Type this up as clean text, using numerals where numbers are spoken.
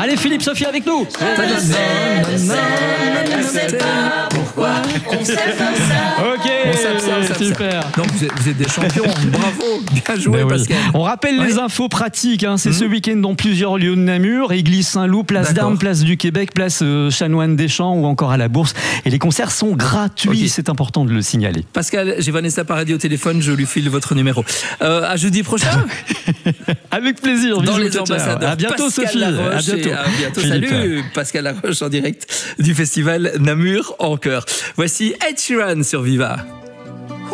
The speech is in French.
Allez, Philippe, Sophie avec nous. Pourquoi on s'aime comme ça? Ok, super. Donc vous êtes des champions, bravo, bien joué Ben oui. Pascal. On rappelle les infos pratiques, c'est ce week-end dans plusieurs lieux de Namur, église Saint-Loup, place D'accord. d'Armes, place du Québec, place Chanoine-des-Champs ou encore à la Bourse. Et les concerts sont gratuits, Ok. c'est important de le signaler. Pascal, j'ai Vanessa Paradis au téléphone, je lui file votre numéro. À jeudi prochain. Avec plaisir, Dans bisous, les ciao, ciao. ambassadeurs. À bientôt Pascal Sophie, Laroche à bientôt. et à bientôt. Philippe. Salut Pascal Laroche en direct du festival Namur en chœur. Voici Ed Sheeran sur Viva.